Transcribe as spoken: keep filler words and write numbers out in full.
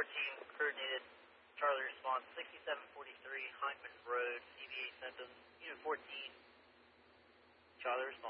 fourteen, coordinated Charlie response, sixty-seven forty-three Hyndman Road, C V A symptoms, Unit fourteen, Charlie response.